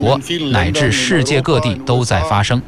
国乃至世界各地都在发生。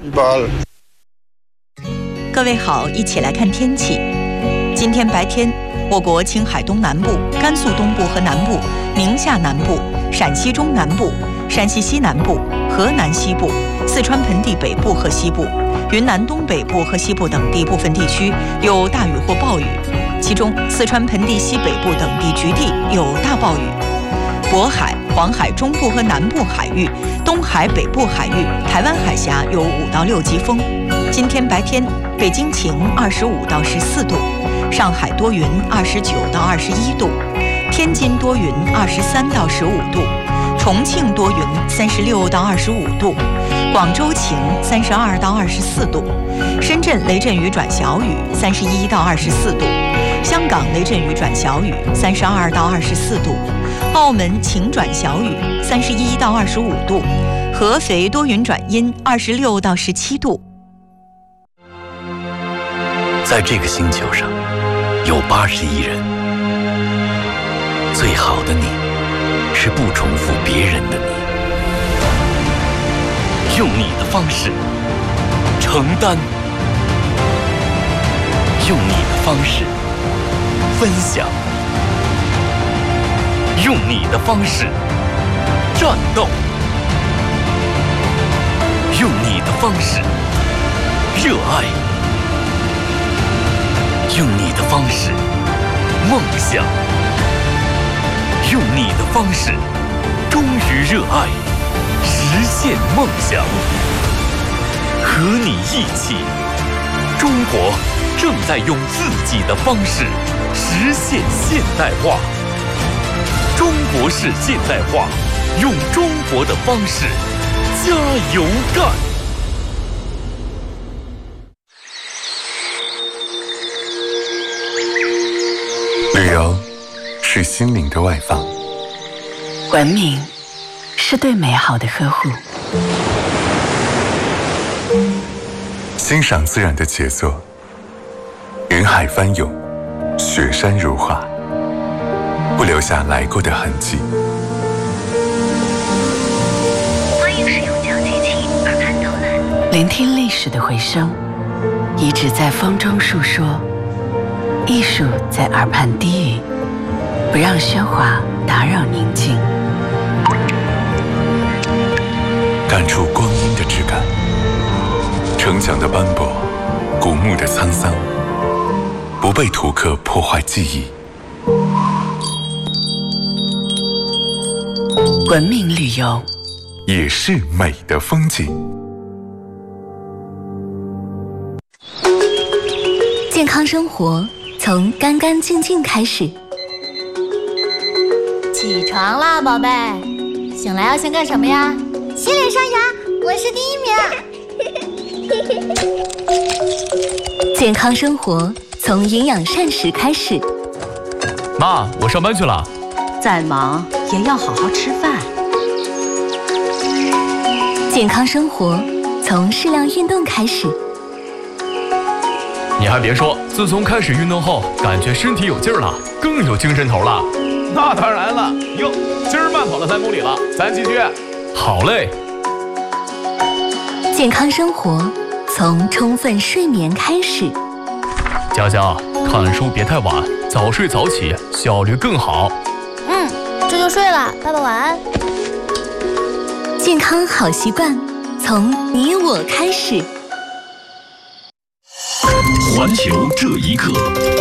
各位好，一起来看天气。今天白天，我国青海东南部、甘肃东部和南部、宁夏南部、陕西中南部、山西西南部、河南西部、四川盆地北部和西部、云南东北部和西部等地部分地区有大雨或暴雨，其中四川盆地西北部等地局地有大暴雨。渤海、黄海中部和南部海域、东海北部海域、台湾海峡有5到6级风。今天白天，北京晴25到14度，上海多云29到21度，天津多云23到15度，重庆多云36到25度，广州晴32到24度，深圳雷阵雨转小雨31到24度，香港雷阵雨转小雨32到24度，澳门晴转小雨31到25度，合肥多云转阴26到17度。 在这个星球上有80亿人，最好的你是不重复别人的你，用你的方式承担，用你的方式分享，用你的方式战斗，用你的方式热爱，用你的方式梦想，用你的方式忠于热爱，实现梦想。和你一起，中国正在用自己的方式实现现代化。中国式现代化，用中国的方式加油干！ 旅游是心灵的外放， 文明是对美好的呵护， 欣赏自然的杰作，云海翻涌，雪山如画，不留下来过的痕迹。 欢迎使用讲解器耳畔导览， 聆听历史的回声，遗址在风中述说，艺术在耳畔低语，不让喧哗打扰宁静， 感触光阴的质感，城墙的斑驳，古墓的沧桑，不被图刻破坏记忆。 文明旅游也是美的风景。 健康生活从干干净净开始。 起床啦，宝贝！醒来要先干什么呀？ 洗脸刷牙，我是第1名。 健康生活从营养膳食开始。 妈，我上班去了。 再忙也要好好吃饭。 健康生活从适量运动开始。 你还别说，自从开始运动后，感觉身体有劲儿了，更有精神头了。 那当然了，哟，今儿慢跑了3公里了，咱继续。 好嘞。 健康生活从充分睡眠开始。 佳佳，看书别太晚，早睡早起，效率更好。 这就睡了，爸爸晚安。 健康好习惯从你我开始。 环球这一刻，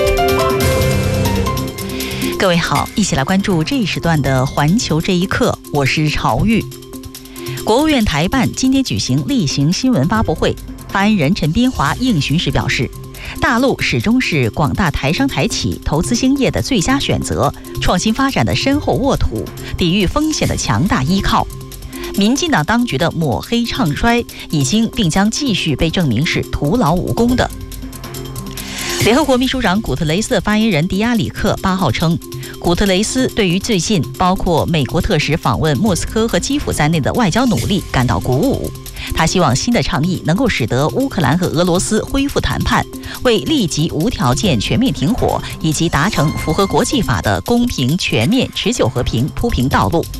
各位好，一起来关注这一时段的环球这一刻，我是朝玉。国务院台办今天举行例行新闻发布会，发言人陈斌华应询时表示，大陆始终是广大台商台企投资兴业的最佳选择，创新发展的深厚沃土，抵御风险的强大依靠。民进党当局的抹黑唱衰已经并将继续被证明是徒劳无功的。联合国秘书长古特雷斯的发言人迪亚里克8号称，古特雷斯对于最近包括美国特使访问莫斯科和基辅在内的外交努力感到鼓舞。他希望新的倡议能够使得乌克兰和俄罗斯恢复谈判，为立即无条件全面停火以及达成符合国际法的公平、全面、持久和平铺平道路。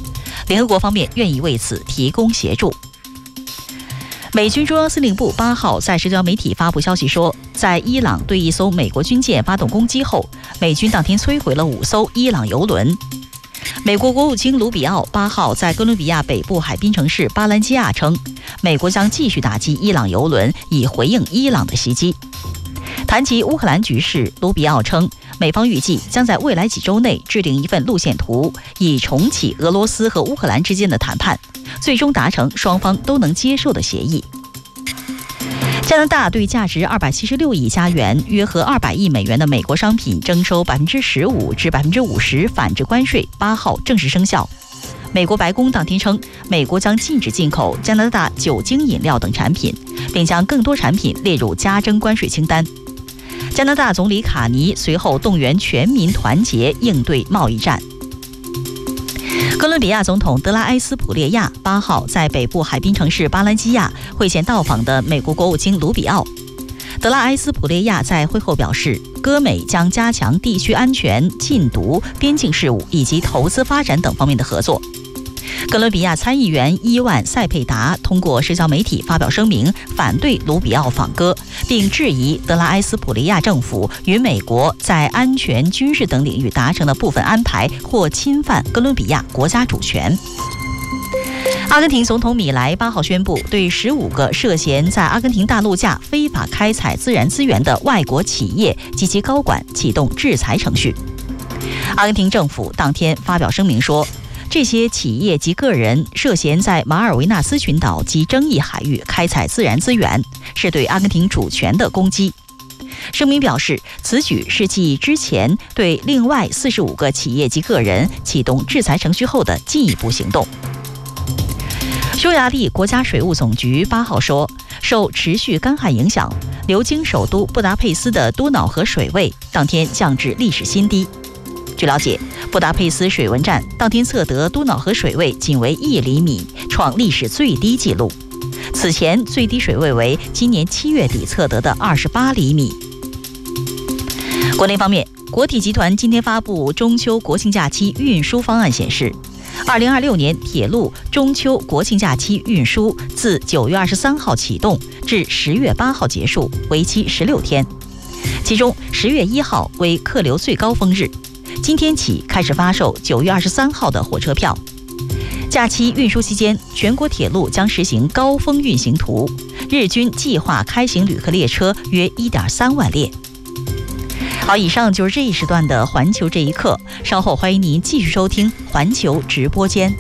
联合国方面愿意为此提供协助。美军中央司令部8号在社交媒体发布消息说，在伊朗对一艘美国军舰发动攻击后，美军当天摧毁了5艘伊朗油轮。美国国务卿卢比奥8号在哥伦比亚北部海滨城市巴兰基亚称，美国将继续打击伊朗油轮，以回应伊朗的袭击。谈及乌克兰局势，卢比奥称，美方预计将在未来几周内制定一份路线图，以重启俄罗斯和乌克兰之间的谈判，最终达成双方都能接受的协议。加拿大对价值276亿加元约合200亿美元的美国商品征收15%至50%反制关税8号正式生效。美国白宫当天称，美国将禁止进口加拿大酒精饮料等产品，并将更多产品列入加征关税清单。加拿大总理卡尼随后动员全民团结应对贸易战。哥伦比亚总统德拉埃斯普列亚8号在北部海滨城市巴兰基亚会见到访的美国国务卿卢比奥。德拉埃斯普列亚在会后表示，哥美将加强地区安全、禁毒、边境事务以及投资发展等方面的合作。哥伦比亚参议员伊万·塞佩达通过社交媒体发表声明，反对卢比奥访哥，并质疑德拉埃斯普利亚政府与美国在安全、军事等领域达成的部分安排或侵犯哥伦比亚国家主权。阿根廷总统米莱8号宣布，对15个涉嫌在阿根廷大陆架非法开采自然资源的外国企业及其高管启动制裁程序。阿根廷政府当天发表声明说，这些企业及个人涉嫌在马尔维纳斯群岛及争议海域开采自然资源，是对阿根廷主权的攻击。声明表示，此举是继之前对另外45个企业及个人启动制裁程序后的进一步行动。匈牙利国家水务总局8号说，受持续干旱影响，流经首都布达佩斯的多瑙河水位当天降至历史新低。据了解，布达佩斯水文站当天测得多瑙河水位仅为1厘米，创历史最低纪录。此前最低水位为今年7月底测得的28厘米。国内方面，国铁集团今天发布中秋国庆假期运输方案显示，2026年铁路中秋国庆假期运输自9月23号启动至10月8号结束，为期16天。其中10月1号为客流最高峰日，今天起开始发售9月23号的火车票。假期运输期间，全国铁路将实行高峰运行图，日均计划开行旅客列车约1.3万列。好，以上就是这一时段的环球这一刻，稍后欢迎您继续收听环球直播间。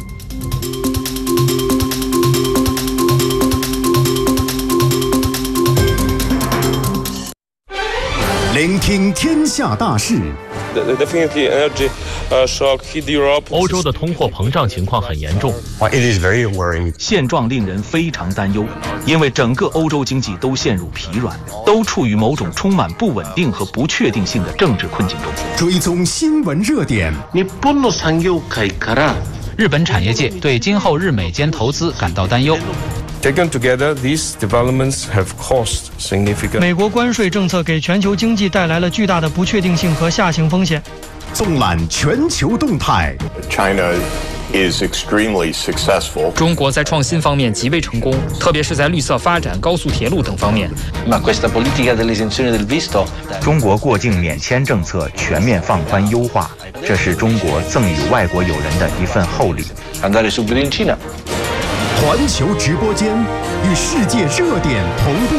聆听天下大事。 欧洲的通货膨胀情况很严重， 现状令人非常担忧，因为整个欧洲经济都陷入疲软，都处于某种充满不稳定和不确定性的政治困境中。 追踪新闻热点， 日本产业界对今后日美间投资感到担忧。 Taken together, these developments have caused significant. 美国关税政策给全球经济带来了巨大的不确定性和下行风险。 纵览全球动态 ，China is extremely successful. 中国在创新方面极为成功，特别是在绿色发展、高速铁路等方面。 中国过境免签政策全面放宽优化，这是中国赠予外国友人的一份厚礼。 环球直播间与世界热点同步。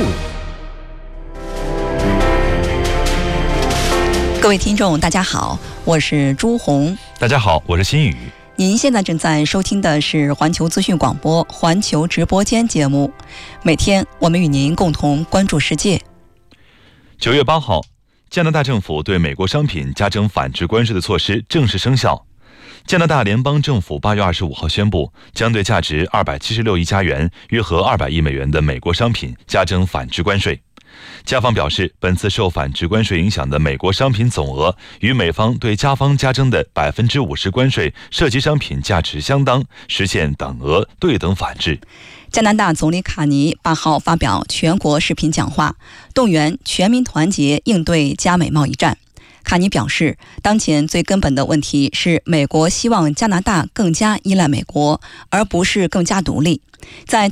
各位听众，大家好，我是朱红。 大家好，我是新宇。 您现在正在收听的是环球资讯广播环球直播间节目，每天我们与您共同关注世界。 9月8号，加拿大政府对美国商品加征反制关税的措施正式生效。加拿大联邦政府8月25号宣布，将对价值276亿加元（约合200亿美元）的美国商品加征反制关税。加方表示，本次受反制关税影响的美国商品总额与美方对加方加征的50%关税涉及商品价值相当，实现等额对等反制。 加拿大总理卡尼8号发表全国视频讲话，动员全民团结应对加美贸易战。 卡尼表示，当前最根本的问题是美国希望加拿大更加依赖美国，而不是更加独立。在